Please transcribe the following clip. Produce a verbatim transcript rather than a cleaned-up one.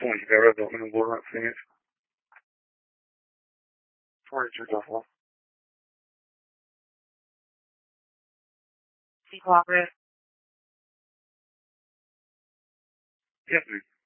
Onde tiver adulto no bolo, assim, for to the whole. See, Robert. Yes, ma'am.